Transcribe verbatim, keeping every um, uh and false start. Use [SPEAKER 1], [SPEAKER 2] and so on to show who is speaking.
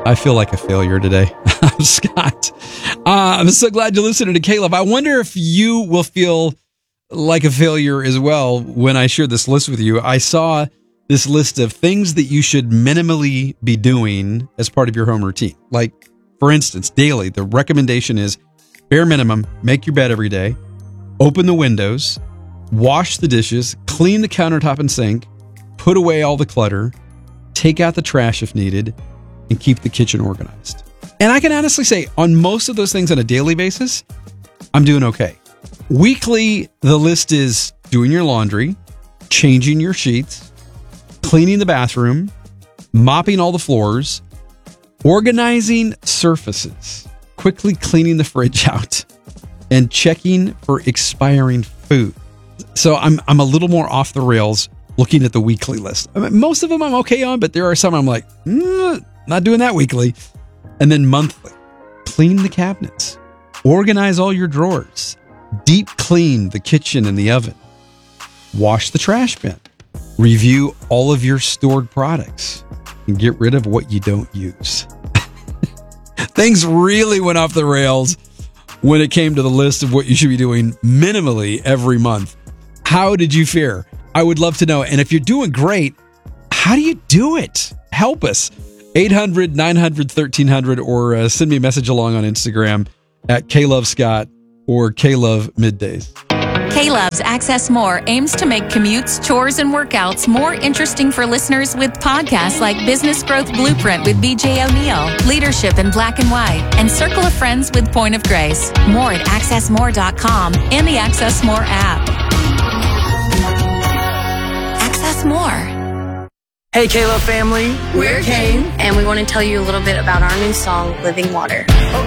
[SPEAKER 1] I feel like a failure today. I'm Scott. Uh, I'm so glad you're listening to K-Love. I wonder if you will feel like a failure as well when I share this list with you. I saw this list of things that you should minimally be doing as part of your home routine. Like, for instance, daily, the recommendation is bare minimum, make your bed every day, open the windows, wash the dishes, clean the countertop and sink, put away all the clutter, take out the trash if needed, and keep the kitchen organized. And I can honestly say on most of those things on a daily basis, I'm doing okay. Weekly, the list is doing your laundry, changing your sheets, cleaning the bathroom, mopping all the floors, organizing surfaces, quickly cleaning the fridge out, and checking for expiring food. So I'm I'm a little more off the rails looking at the weekly list. I mean, most of them I'm okay on, but there are some I'm like, mm, not doing that weekly. And then monthly, clean the cabinets, organize all your drawers, deep clean the kitchen and the oven, wash the trash bin, review all of your stored products, and get rid of what you don't use. Things really went off the rails when it came to the list of what you should be doing minimally every month. How did you fare? I would love to know. And if you're doing great, how do you do it? Help us. eight hundred, nine hundred, thirteen hundred, or uh, send me a message along on Instagram at KLoveScott or KLove Middays.
[SPEAKER 2] K-Love's Access More aims to make commutes, chores, and workouts more interesting for listeners with podcasts like Business Growth Blueprint with B J O'Neill, Leadership in Black and White, and Circle of Friends with Point of Grace. More at access more dot com and the Access More app. Access More.
[SPEAKER 3] Hey, K-Love family.
[SPEAKER 4] We're Kane, and we want to tell you a little bit about our new song, Living Water.
[SPEAKER 3] Okay.